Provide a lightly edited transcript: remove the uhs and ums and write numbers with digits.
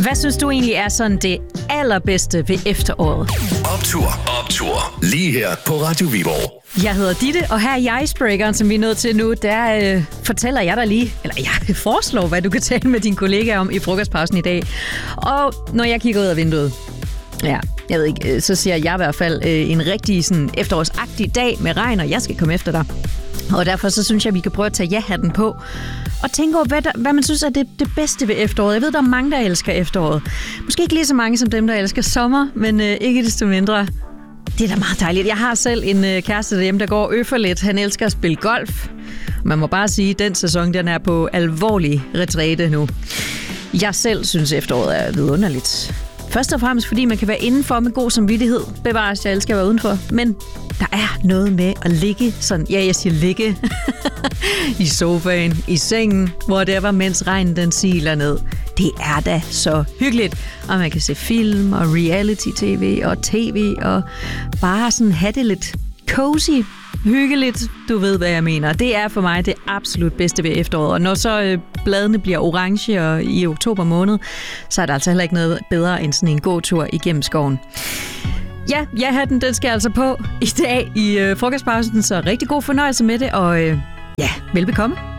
Hvad synes du egentlig er sådan det allerbedste ved efteråret? Optur. Lige her på Radio Viborg. Jeg hedder Ditte, og her i Icebreakeren, som vi er nået til nu, der fortæller jeg dig lige, eller jeg foreslår, hvad du kan tale med dine kollegaer om i frokostpausen i dag. Og når jeg kigger ud af vinduet, ja, jeg ved ikke, så ser jeg i hvert fald en rigtig sådan efterårsagtig dag med regn, og jeg skal komme efter dig. Og derfor så synes jeg, vi kan prøve at tage ja-hatten på og tænke over, hvad man synes er det bedste ved efteråret. Jeg ved, der er mange, der elsker efteråret. Måske ikke lige så mange som dem, der elsker sommer, men ikke desto mindre. Det er da meget dejligt. Jeg har selv en kæreste derhjemme, der går øffer lidt. Han elsker at spille golf. Man må bare sige, at den sæson den er på alvorlig retræte nu. Jeg selv synes, efteråret er vidunderligt. Først og fremmest, fordi man kan være indenfor med god samvittighed. Bevares, jeg elsker at være udenfor. Men der er noget med at ligge sådan, ja, jeg siger ligge, i sofaen, i sengen, whatever, mens regnen den siler ned. Det er da så hyggeligt. Og man kan se film og reality-tv og tv og bare sådan have det lidt cozy, hyggeligt. Du ved, hvad jeg mener. Det er for mig det absolut bedste ved efteråret. Og når så bladene bliver orange og i oktober måned, så er der altså heller ikke noget bedre end sådan en god tur igennem skoven. Ja, ja-hatten, den skal altså på i dag i frokostpausen, så rigtig god fornøjelse med det, og ja, velbekomme.